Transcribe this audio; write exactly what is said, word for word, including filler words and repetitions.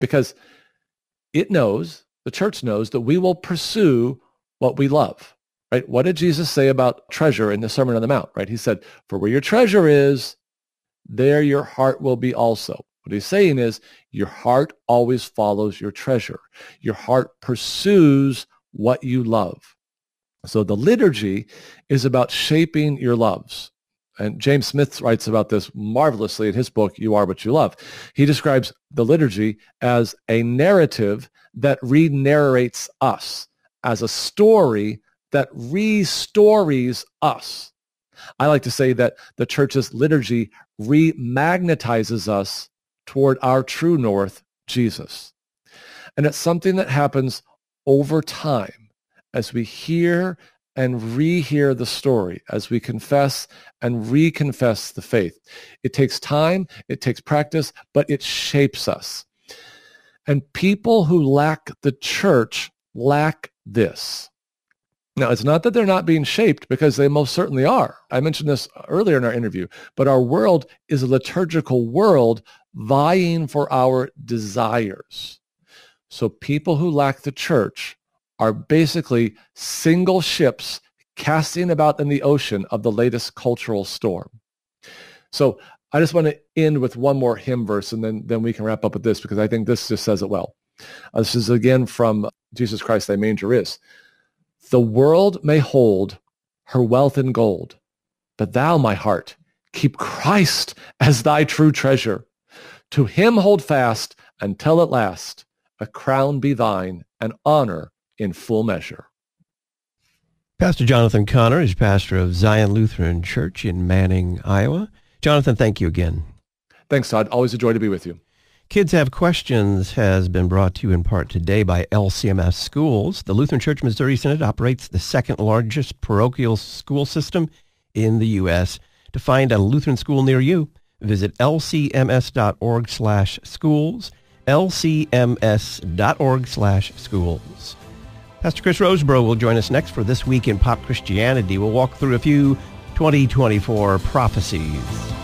because it knows, the church knows, that we will pursue what we love, right? What did Jesus say about treasure in the Sermon on the Mount, right? He said, for where your treasure is, there your heart will be also. What he's saying is your heart always follows your treasure. Your heart pursues what you love. So the liturgy is about shaping your loves. And James Smith writes about this marvelously in his book, You Are What You Love. He describes the liturgy as a narrative that re-narrates us, as a story that re-stories us. I like to say that the church's liturgy re-magnetizes us toward our true north, Jesus. And it's something that happens over time as we hear and rehear the story, as we confess and reconfess the faith. It takes time, it takes practice, but it shapes us. And people who lack the church lack this. Now, it's not that they're not being shaped, because they most certainly are. I mentioned this earlier in our interview, but our world is a liturgical world vying for our desires. So people who lack the church are basically single ships casting about in the ocean of the latest cultural storm. So I just want to end with one more hymn verse, and then, then we can wrap up with this, because I think this just says it well. Uh, this is again from Jesus Christ, Thy Manger Is. The world may hold her wealth in gold, but thou, my heart, keep Christ as thy true treasure. To him hold fast until at last a crown be thine and honor in full measure. Pastor Jonathan Conner is pastor of Zion Lutheran Church in Manning, Iowa. Jonathan, thank you again. Thanks, Todd. Always a joy to be with you. Kids Have Questions has been brought to you in part today by L C M S Schools. The Lutheran Church Missouri Synod operates the second largest parochial school system in the U S To find a Lutheran school near you, visit lcms.org slash schools, lcms.org slash schools. Pastor Chris Roseborough will join us next for This Week in Pop Christianity. We'll walk through a few twenty twenty-four prophecies.